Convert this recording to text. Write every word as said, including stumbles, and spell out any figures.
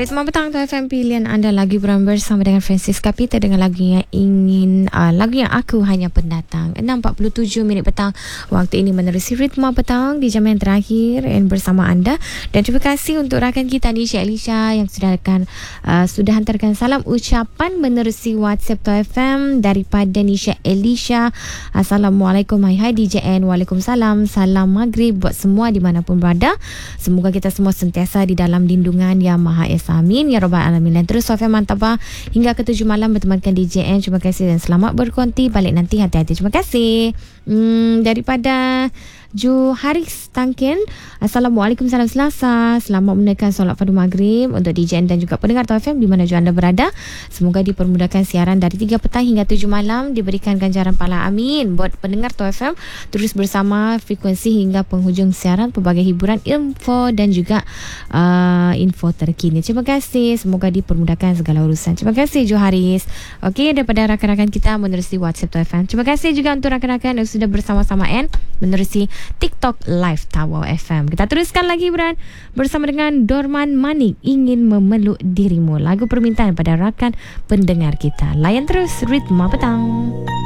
Ritma Petang tu F M pilihan anda, lagu Brown bersama dengan Francis Kapita dengan lagu yang ingin uh, lagu yang aku hanya pendatang. Enam empat puluh tujuh minit petang waktu ini menerusi Ritma Petang di jam yang terakhir and bersama anda. Dan terima kasih untuk rakan kita Nisha Elisha yang sudah akan uh, sudah hantarkan salam ucapan menerusi WhatsApp tu F M daripada Nisha Elisha. Assalamualaikum, hai hai D J N. Waalaikumsalam, salam maghrib buat semua dimanapun berada. Semoga kita semua sentiasa di dalam lindungan Yang Maha Esa. Amin ya rabbal alamin. Dan terus Sofia Mantaba hingga ke tujuh malam bertemankan D J N. Terima kasih dan selamat berkonti. Balik nanti hati-hati. Terima kasih. Hmm, daripada Ju Haris Tangkin, Assalamualaikum, salam Selasa. Selamat menunaikan solat fardu maghrib untuk D J N dan juga pendengar T F M di mana juga anda berada. Semoga dipermudahkan siaran dari tiga petang hingga tujuh malam, diberikan ganjaran pahala. Amin. Buat pendengar T F M, terus bersama frekuensi hingga penghujung siaran, pelbagai hiburan, info dan juga uh, info terkini. Terima kasih. Semoga dipermudahkan segala urusan. Terima kasih Ju Haris. Okey, daripada rakan-rakan kita menerusi WhatsApp T F M. Terima kasih juga untuk rakan-rakan yang sudah bersama-sama N menerusi TikTok Live Tawau F M. Kita teruskan lagi Bran bersama dengan Dorman Manik, Ingin Memeluk Dirimu, lagu permintaan pada rakan pendengar kita. Layan terus Ritma Petang.